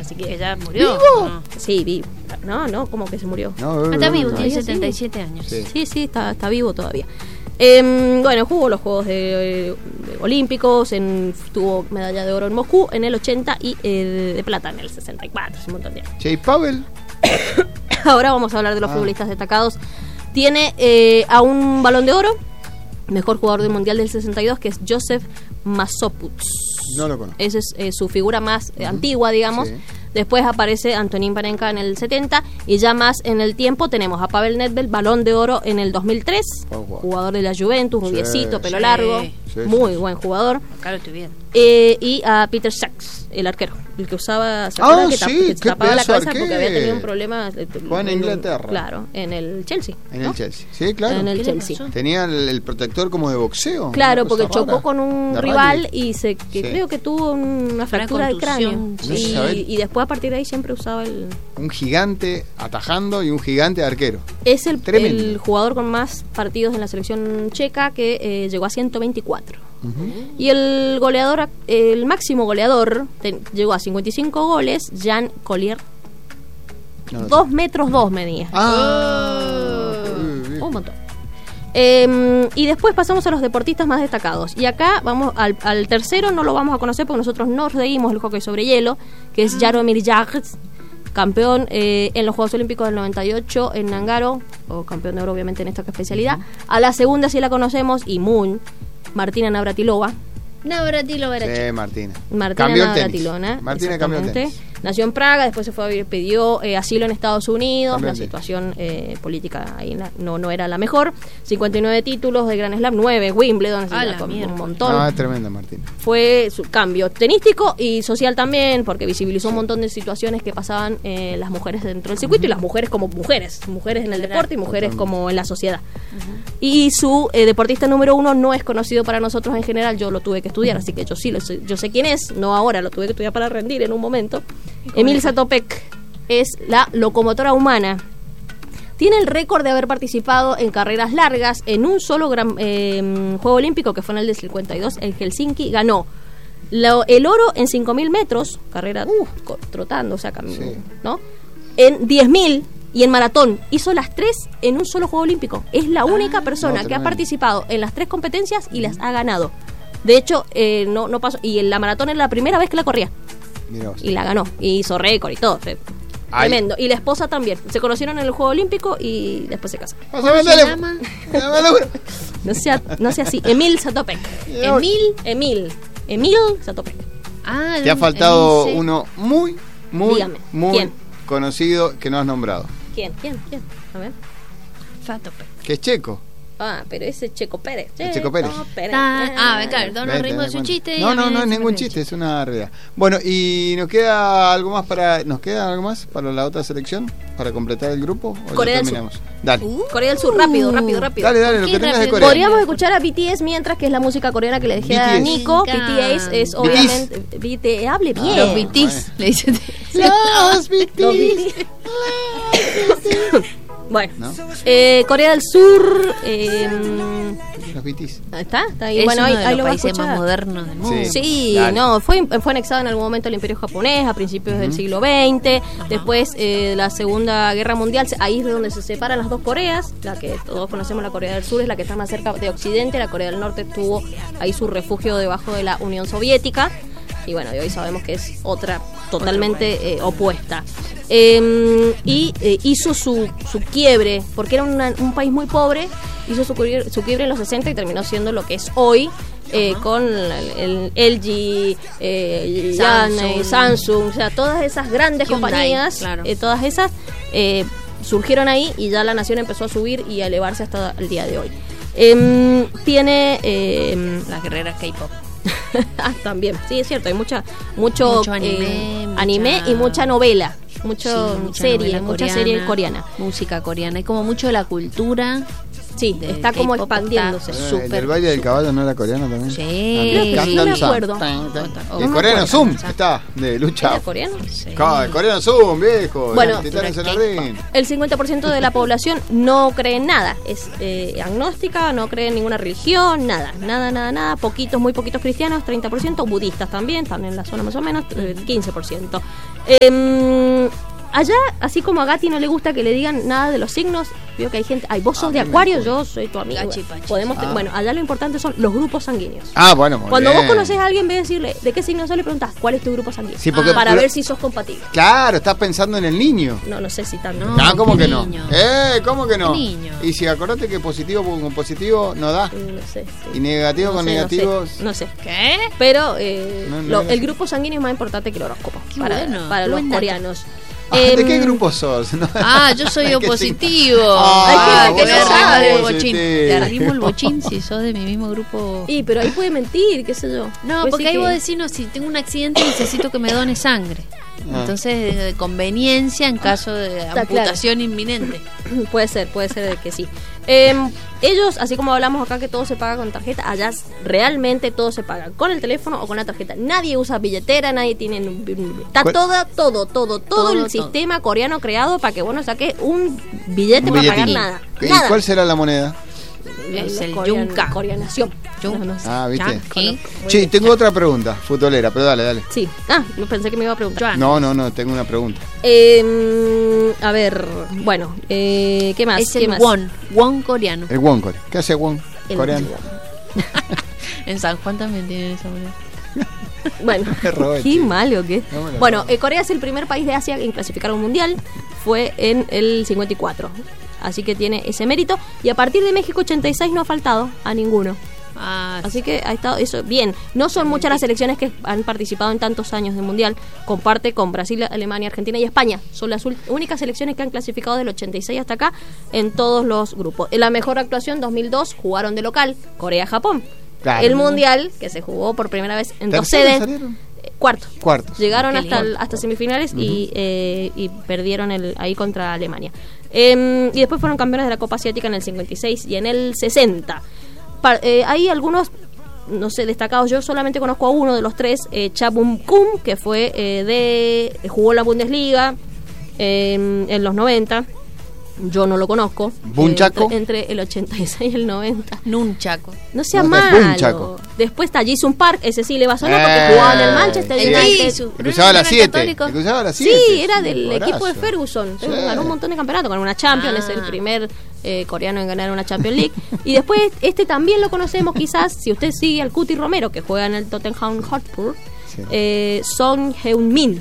Así que ya murió. ¿Vivo? No. Sí, vivo. No, ¿cómo que se murió? No, Está vivo, no. tiene 77 años. Sí, está vivo todavía. Bueno, jugó los Juegos Olímpicos, tuvo medalla de oro en Moscú en el 80 y de plata en el 64, es un montón de años. Jay Powell. Ahora vamos a hablar de los futbolistas destacados. Tiene a un Balón de Oro, mejor jugador del Mundial del 62, que es Joseph Masopust. No lo conozco. Esa es su figura más antigua, digamos. Sí. Después aparece Antonín Panenka en el 70 y ya más en el tiempo tenemos a Pavel Nedved, Balón de Oro en el 2003, jugador de la Juventus, rubiecito, pelo largo, muy buen jugador. Acá lo estoy viendo. Y a Peter Sachs, el arquero, el que usaba, ¿se acuerdan? Que tapaba la cabeza porque había tenido un problema. Juega en Inglaterra. Claro, en el Chelsea. En el Chelsea, sí, claro. En el Chelsea. Tenía el protector como de boxeo. Claro, porque chocó con un rival y creo que tuvo una fractura del cráneo. Y después a partir de ahí siempre usaba un gigante atajando y un gigante arquero. Es el jugador con más partidos en la selección checa, que llegó a 124. Y el goleador, el máximo goleador, llegó a 55 goles, Jan Collier. 2 metros 2 medía. Un montón. Y después pasamos a los deportistas más destacados. Y acá vamos al tercero, no lo vamos a conocer porque nosotros no seguimos el hockey sobre hielo, que es Jaromir Jagr, campeón en los Juegos Olímpicos del 98 en Nangaro, o campeón de oro obviamente en esta especialidad. A la segunda sí la conocemos, y Martina Navratilova. Navratilova era chica. Martina Navratilova. Martina cambió el tenis. Nació en Praga, después se fue pidió asilo en Estados Unidos. La situación política ahí no era la mejor. 59 títulos de Grand Slam, 9 Wimbledon, un montón. No, es tremenda Martina. Fue su cambio tenístico y social también, porque visibilizó un montón de situaciones que pasaban las mujeres dentro del circuito, y las mujeres como mujeres en el deporte y mujeres como en la sociedad. Y su deportista número 1 no es conocido para nosotros en general. Yo lo tuve que estudiar, así que yo sé quién es, no ahora, lo tuve que estudiar para rendir en un momento. Emil Zatopek es la locomotora humana. Tiene el récord de haber participado en carreras largas en un solo juego olímpico, que fue en el del 52 en Helsinki. Ganó el oro en 5.000 metros, carrera trotando, o sea, ¿no? En 10.000 y en maratón. Hizo las 3 en un solo juego olímpico. Es la única persona que ha participado en las 3 competencias y las ha ganado. De hecho, no pasó. Y en la maratón era la primera vez que la corría. Y la ganó. Y hizo récord y todo. Tremendo. Y la esposa también. Se conocieron en el Juego Olímpico y después se casaron. ¿Cómo se llama? No sea así. Emil Zatopek. Emil Zatopek. Te ha faltado uno muy ¿Quién? conocido que no has nombrado. ¿Quién? A ver. Zatopek. Que es checo. Pero ese es Checo Pérez. Checo Pérez. Claro, no nos reímos de su chiste. No es ningún chiste, es una realidad. Bueno, y ¿nos queda algo más para la otra selección? ¿Para completar el grupo? Corea del Sur. Dale. Corea del Sur, rápido. Dale, lo que tengas de Corea. Podríamos escuchar a BTS mientras, que es la música coreana que le dejé a Nico. BTS es obviamente... hable bien. Los BTS, le dicen. Los BTS. Bueno, Corea del Sur. Los BTS. ¿Está ahí? Es bueno, uno ahí de lo los va a países escuchar. más modernos del mundo. Sí, fue anexado en algún momento al Imperio Japonés a principios del siglo XX. Después la Segunda Guerra Mundial, ahí es donde se separan las dos Coreas. La que todos conocemos, la Corea del Sur, es la que está más cerca de Occidente. La Corea del Norte tuvo ahí su refugio debajo de la Unión Soviética. Y bueno, hoy sabemos que es otra totalmente opuesta. Y hizo su quiebre, porque era un país muy pobre. Hizo su quiebre en los 60 y terminó siendo lo que es hoy, con el LG, Samsung, o sea, todas esas grandes Hyundai, compañías, claro. Todas esas surgieron ahí, y ya la nación empezó a subir y a elevarse hasta el día de hoy. Tiene las guerreras K-pop. También, sí, es cierto, hay mucho anime y mucha novela, mucha serie coreana, música coreana, hay como mucho de la cultura Sí, está como K-pop, expandiéndose. está ¿El súper. del baile del caballo no era coreano también? Sí. Creo que sí, no me acuerdo. El coreano Zoom está de lucha. ¿Era coreano? Sí. El coreano Zoom, viejo. Bueno, Titanes en el K-pop. ring. El 50% de la población no cree en nada. Es agnóstica, no cree en ninguna religión, nada. Nada. Muy poquitos cristianos, 30%. Budistas también, están en la zona más o menos, 15%. Allá, así como a Gati no le gusta que le digan nada de los signos, veo que hay gente. Ay, vos sos de Acuario, yo soy tu amigo. Gachi, pachi. Bueno, allá lo importante son los grupos sanguíneos. Bueno, muy Cuando bien. vos conoces a alguien, en vez de decirle de qué signo sos, le preguntás cuál es tu grupo sanguíneo. Sí, porque- para pero- ver si sos compatible. Claro, estás pensando en el niño. No sé si tanto. No. ¿Cómo qué que no? niño. ¿Cómo que no? Qué niño. Y si acordate que positivo con positivo no da. No sé. Sí. Y negativo No con sé, negativos. No sé. ¿Qué? Pero No, el grupo sanguíneo es más importante que el horóscopo Qué para bueno, para qué los buen dato. coreanos. ¿De qué grupo sos? ¿No? Yo soy ¿Qué opositivo. Ah, Hay gente que te no arrimo sabe. el bochín. Te Positivo. arrimo el bochín si sos de mi mismo grupo. Y pero ahí puede mentir, qué sé yo. No, Puede porque decir ahí que- vos decís, no, si tengo un accidente necesito que me done sangre. Entonces, de conveniencia en caso de Está amputación inminente. puede ser de que sí. Ellos, así como hablamos acá que todo se paga con tarjeta, allá realmente todo se paga con el teléfono o con la tarjeta. Nadie usa billetera, nadie tiene... Está ¿Cuál? todo el sistema coreano creado para que vos no saques un billete Un para pagar billetín. nada. ¿Y Nada. cuál será la moneda? Es el Corean- yunka. Coreanación. No sé. ¿Viste? ¿Qué? Che, tengo otra pregunta, futbolera, pero dale. Sí. No pensé que me iba a preguntar. No, tengo una pregunta. A ver, bueno, ¿qué más? Es ¿Qué el más? won coreano. El won core. ¿Qué hace won? El Coreano. won. En San Juan también tienen esa moneda. Bueno, Me robé, qué chico. malo que. No me lo Bueno, robé. Corea es el primer país de Asia en clasificar a un mundial. Fue en el 54. Así que tiene ese mérito. Y a partir de México 86 no ha faltado a ninguno. Así que ha estado eso bien. No son muchas las selecciones que han participado en tantos años de mundial. Comparte con Brasil, Alemania, Argentina y España. Son las únicas selecciones que han clasificado del 86 hasta acá en todos los grupos. En la mejor actuación 2002 jugaron de local Corea-Japón. Claro. El mundial que se jugó por primera vez en dos ¿Terceros sedes. salieron? Cuartos. Llegaron Qué lindo. hasta semifinales y perdieron ahí contra Alemania. Y después fueron campeones de la Copa Asiática en el 56 y en el 60. Hay algunos, no sé, destacados. Yo solamente conozco a uno de los tres, Cha Bum-kum, que jugó en la Bundesliga en los 90. Yo no lo conozco. ¿Bunchaco? Entre el 86 y el 90. Nunchaco. No sea No, es malo. Bunchaco. Después está Jisung Park, ese sí le va solo porque jugaba en el Manchester sí. United. Jisoo. Le cruzaba a las ¿No era 7. católico? Le cruzaba a las Sí, 7. era del Jugadorazo. equipo de Ferguson. Sí. Ganó un montón de campeonatos, ganó una Champions, es el primer coreano en ganar una Champions League. Y después también lo conocemos quizás, si usted sigue al Cuti Romero, que juega en el Tottenham Hotspur, Sí. Son Heung-min.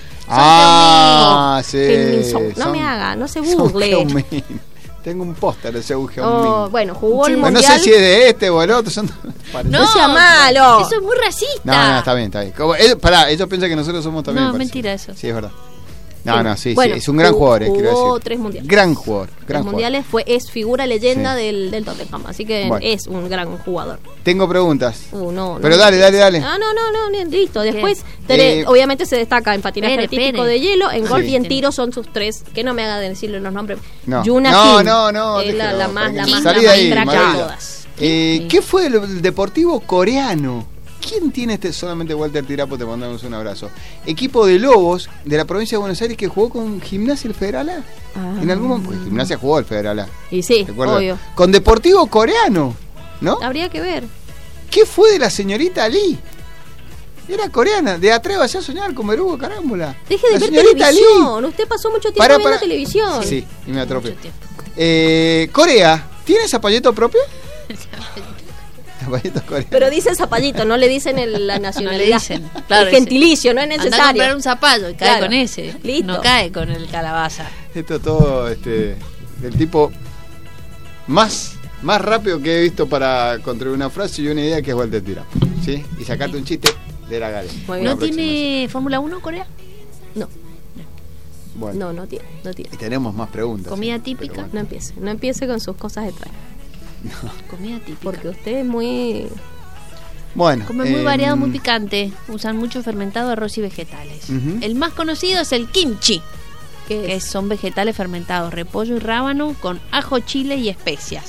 Sí. Heung-min Son. No me haga, no se Son burle. Heung-min. Tengo un póster de Seung Heung-min. Bueno, jugó el Pero no mundial. sé si es de este o el otro. No sea malo. Eso es muy racista. No, está bien. Ellos piensan que nosotros somos también. No, me parece. mentira eso. Sí, es verdad. Sí, Bueno, es un gran jugador, quiero jugó decir. 3 mundiales. Gran jugador. Los mundiales es figura leyenda Sí. del Tottenham, así que Bueno. es un gran jugador. Tengo preguntas. No, Pero no. dale. No, listo. Después, ¿Qué? obviamente se destaca en patinaje Espere, artístico espere. de hielo, en golf Sí. y en tiro son sus tres, que no me haga de decirle los nombres. No. Yuna No, Kim, no, es la déjalo, más para que crack salí de de ahí, maravilla. todas. ¿Qué fue el Deportivo Coreano? ¿Quién tiene solamente Walter Tirapo? Te mandamos un abrazo. Equipo de Lobos de la provincia de Buenos Aires que jugó con Gimnasia el Federal A. En algún momento, pues, Gimnasia jugó el Federal A. Y sí, ¿Recuerdas? obvio. Con Deportivo Coreano, ¿no? Habría que ver. ¿Qué fue de la señorita Lee? Era coreana, de Atrévase a soñar con Berugo Carámbula. Deje de La ver señorita televisión. Usted pasó mucho tiempo viendo televisión. Sí, y me atropé. Mucho tiempo. Corea, ¿tiene zapallito propio? Zapallito coreano. Pero dice zapallito, no le dicen la No nacionalidad. le dicen. Claro, el gentilicio, no es Anda a necesario. comprar un zapallo y cae Claro. con ese. Listo. No cae con el calabaza. Esto todo del tipo más rápido que he visto para construir una frase y una idea, que es Walter Tirapo. ¿Sí? Y sacarte un chiste de la gala. Muy bien. ¿No La próxima. tiene Fórmula 1 Corea? No, Bueno, no tiene. y tenemos más preguntas. Comida ¿sí? típica. Pero bueno. No empiece con sus cosas extrañas. Comida típica. Porque usted es muy... Bueno, Come muy variado, muy picante. Usan mucho fermentado, arroz y vegetales. Ujú. El más conocido es el kimchi, ¿Qué que es? son vegetales fermentados, repollo y rábano con ajo, chile y especias.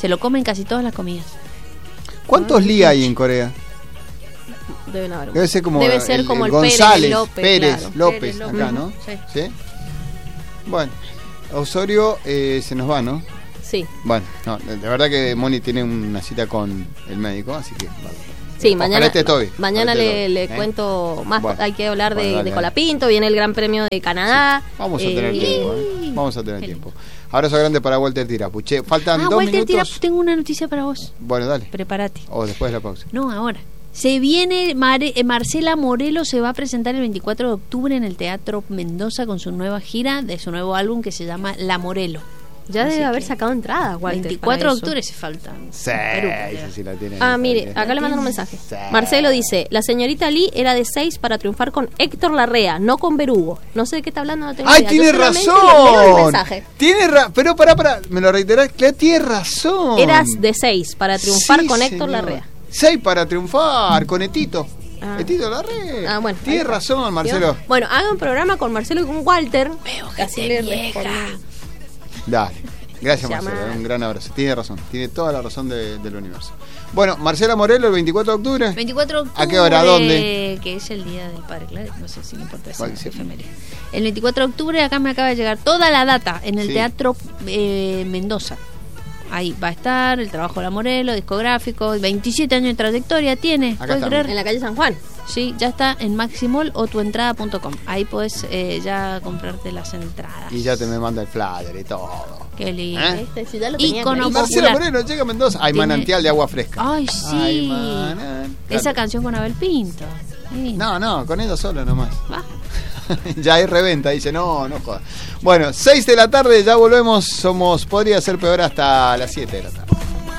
Se lo comen casi todas las comidas. ¿Cuántos Lee hay en Corea? Deben haber. Debe ser como el González, Pérez, López, López, acá, ¿no? Sí. ¿Sí? Bueno, Osorio se nos va, ¿no? Sí. Bueno, no, de verdad que Moni tiene una cita con el médico, así que... Vale. Sí, mañana le cuento más. Bueno, hay que hablar dale, de Colapinto, viene el Gran Premio de Canadá. Sí. Vamos a tener tiempo, Vamos a tener tiempo. Abrazo grande para Walter Tirapu. Che, faltan 2 Walter minutos. Tirapu, tengo una noticia para vos. Bueno, dale. Prepárate. O después de la pausa. No, ahora. Se viene, Marcela Morelo se va a presentar el 24 de octubre en el Teatro Mendoza con su nueva gira de su nuevo álbum que se llama La Morelo. Ya debe haber sacado entradas, Walter. 24 de octubre se faltan. Sí, sí la tiene. Mire, acá le mandan un mensaje. Sí. Marcelo dice, la señorita Lee era de 6 para triunfar con Héctor Larrea, no con Berugo. No sé de qué está hablando, no tengo ¡ay, idea. tiene razón! Pero pará, me lo reiterás, Clea, tiene razón. Eras de 6 para triunfar con Héctor Larrea. 6 para triunfar con Etito. Etito Larrea. Bueno. Tiene razón, Marcelo. Bueno, haga un programa con Marcelo y con Walter. Así le respondo. Dale, gracias Marcelo, un gran abrazo. Tiene razón, tiene toda la razón del universo. Bueno, Marcela Morelo, el 24 de octubre. 24 de octubre. ¿A qué hora? ¿Dónde? Que es el día del padre, claro. No sé si me importa eso. El 24 de octubre acá me acaba de llegar toda la data en el Teatro Mendoza. Ahí va a estar el trabajo de la Morelo, discográfico, 27 años de trayectoria tiene. ¿Puedes creer? En la calle San Juan. Sí, ya está en Maximol o tuentrada.com. Ahí podés ya comprarte las entradas. Y ya te me manda el flyer y todo. Qué lindo. Si ya lo Ícono popular. Marcela Moreno llega a Mendoza. Hay manantial de agua fresca. Ay, sí. Esa canción con Abel Pinto. Sí. No, con ella solo nomás. Va. Ya hay reventa, dice, no jodas. Bueno, 6 de la tarde, ya volvemos. Podría ser peor hasta las 7 de la tarde.